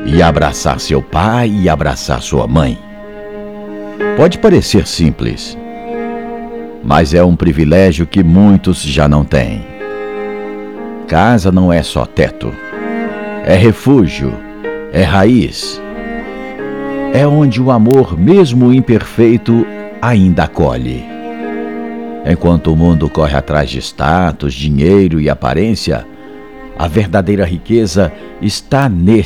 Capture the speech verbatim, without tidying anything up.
e abraçar seu pai e abraçar sua mãe. Pode parecer simples, mas é um privilégio que muitos já não têm. Casa não é só teto, é refúgio, é raiz. É onde o amor, mesmo imperfeito, ainda acolhe. Enquanto o mundo corre atrás de status, dinheiro e aparência, a verdadeira riqueza está nesse